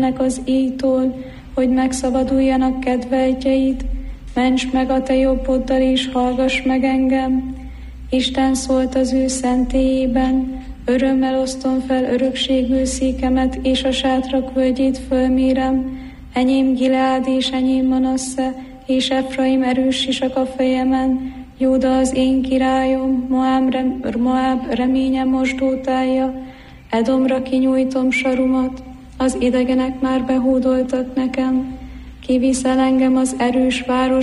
az íjtól, hogy megszabaduljanak kedveltjeid, ments meg a te jobboddal és hallgass meg engem. Isten szólt az ő szentélyében, örömmel osztom fel örökségű székemet, és a sátrak völgyét fölmérem. Enyém Gileád és enyém Manasse, és Efraim erős sisak a fejemen. Júda az én királyom, Moáb reménye mosdótája. Edomra kinyújtom sarumat, az idegenek már behódoltak nekem. Kiviszel engem az erős város